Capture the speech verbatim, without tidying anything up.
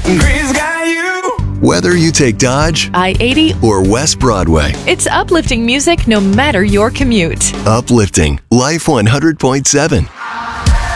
Chris got you. Whether you take Dodge, I eighty, or West Broadway, it's uplifting music no matter your commute. uplifting Life one hundred point seven.